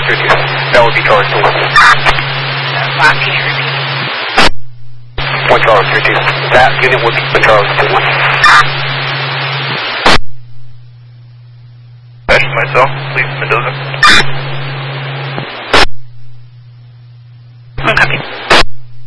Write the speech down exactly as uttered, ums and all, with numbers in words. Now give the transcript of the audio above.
three two. That would be Charlie two one. Bob, can you repeat? one Charlie three two. That unit would be one Charlie two one. Myself, Fleet Mendoza.